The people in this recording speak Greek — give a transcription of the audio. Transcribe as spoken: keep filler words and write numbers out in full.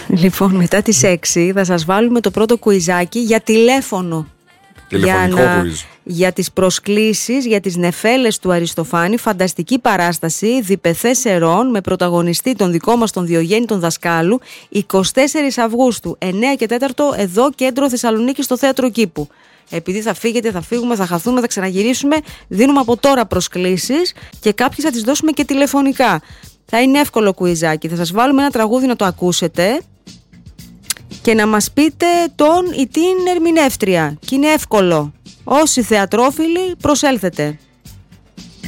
Λοιπόν, μετά τις έξι θα σας βάλουμε το πρώτο κουιζάκι για τηλέφωνο. Τηλεφωνικό για, να, κουιζ. για τις προσκλήσεις, για τις νεφέλες του Αριστοφάνη. Φανταστική παράσταση, διπεθές ερών, με πρωταγωνιστή τον δικό μας τον Διογέννη τον Δασκάλου. εικοστή τέταρτη Αυγούστου, εννέα και τέταρτο, εδώ κέντρο Θεσσαλονίκη στο Θέατρο Κήπου. Επειδή θα φύγετε, θα φύγουμε, θα χαθούμε, θα ξαναγυρίσουμε, δίνουμε από τώρα προσκλήσεις και κάποιες θα τις δώσουμε και τηλεφωνικά. Θα είναι εύκολο κουιζάκι. Θα σας βάλουμε ένα τραγούδι να το ακούσετε και να μας πείτε τον ή την ερμηνεύτρια. Και είναι εύκολο. Όσοι θεατρόφιλοι, προσέλθετε.